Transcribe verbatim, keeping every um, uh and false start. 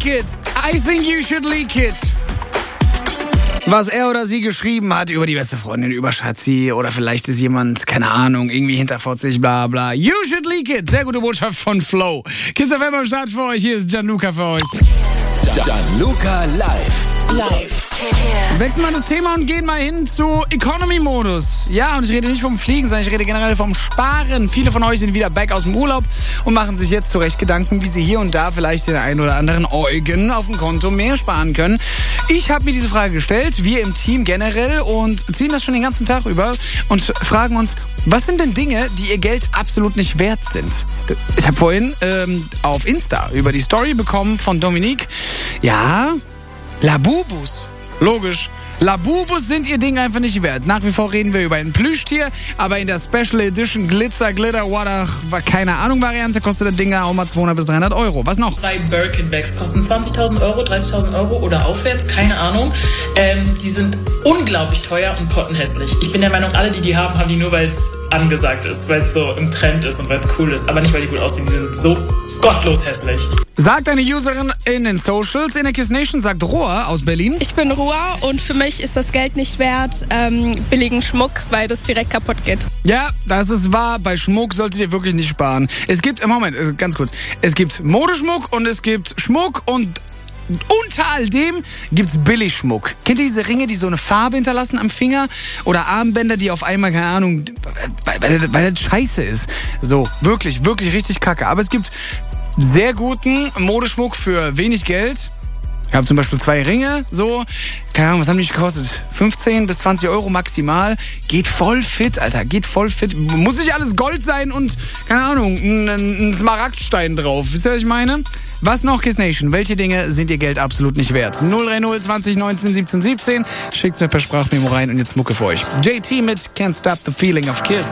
leak it. I think you should leak it. Was er oder sie geschrieben hat über die beste Freundin, über Schatzi oder vielleicht ist jemand, keine Ahnung, irgendwie hinterfotzig, bla bla. You should leak it. Sehr gute Botschaft von Flo. Kiss F M am Start für euch. Hier ist Gianluca für euch. Gianluca live. Live. Wechseln wir das Thema und gehen mal hin zu Economy-Modus. Ja, und ich rede nicht vom Fliegen, sondern ich rede generell vom Sparen. Viele von euch sind wieder back aus dem Urlaub und machen sich jetzt zurecht Gedanken, wie sie hier und da vielleicht den einen oder anderen Eugen auf dem Konto mehr sparen können. Ich habe mir diese Frage gestellt, wir im Team generell, und ziehen das schon den ganzen Tag über und fragen uns, was sind denn Dinge, die ihr Geld absolut nicht wert sind? Ich habe vorhin ähm, auf Insta über die Story bekommen von Dominique. Ja, Labubus. Logisch. Labubus sind ihr Ding einfach nicht wert. Nach wie vor reden wir über ein Plüschtier, aber in der Special Edition Glitzer, Glitter, Wadach, keine Ahnung Variante kostet das Ding auch mal zweihundert bis dreihundert Euro. Was noch? Zwei Birkin-Bags kosten zwanzigtausend Euro, dreißigtausend Euro oder aufwärts, keine Ahnung. Ähm, die sind unglaublich teuer und pottenhässlich. Ich bin der Meinung, alle, die die haben, haben die nur, weil es angesagt ist, weil es so im Trend ist und weil es cool ist, aber nicht, weil die gut aussehen. Die sind so gottlos hässlich. Sagt eine Userin in den Socials. In der Kiss Nation sagt Roa aus Berlin. Ich bin Roa und für mich ist das Geld nicht wert, ähm, billigen Schmuck, weil das direkt kaputt geht. Ja, das ist wahr. Bei Schmuck solltet ihr wirklich nicht sparen. Es gibt, Moment, ganz kurz. Es gibt Modeschmuck und es gibt Schmuck und unter all dem gibt's Billigschmuck. Kennt ihr diese Ringe, die so eine Farbe hinterlassen am Finger? Oder Armbänder, die auf einmal, keine Ahnung, weil, weil, weil das scheiße ist. So, wirklich, wirklich richtig kacke. Aber es gibt sehr guten Modeschmuck für wenig Geld. Ich habe zum Beispiel zwei Ringe, so, keine Ahnung, was haben die gekostet? fünfzehn bis zwanzig Euro maximal. Geht voll fit, Alter, geht voll fit. Muss nicht alles Gold sein und, keine Ahnung, ein, ein Smaragdstein drauf. Wisst ihr, was ich meine? Was noch, Kiss Nation? Welche Dinge sind ihr Geld absolut nicht wert? null drei null zwanzig neunzehn siebzehn siebzehn. Schickt's mir per Sprachmemo rein und jetzt Mucke für euch. J T mit Can't Stop the Feeling of Kiss.